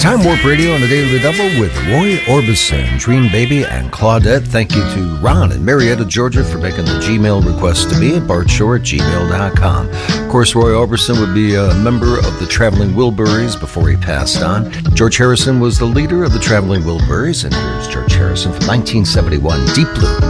Time Warp Radio on the Daily Double with Roy Orbison, Dream Baby, and Claudette. Thank you to Ron in Marietta, Georgia for making the Gmail request to me at bartshore@gmail.com. Of course, Roy Orbison would be a member of the Traveling Wilburys before he passed on. George Harrison was the leader of the Traveling Wilburys, and here's George Harrison from 1971, Deep Blue.